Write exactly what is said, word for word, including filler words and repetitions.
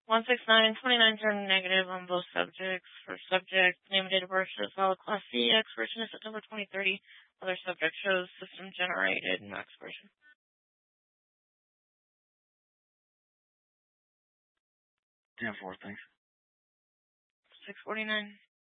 one six nine twenty-nine turned negative on both subjects. For subject, name and date of birth shows valid Class C. Expiration is September twenty thirty. Other subject shows system generated no expiration. ten four, thanks. six forty-nine.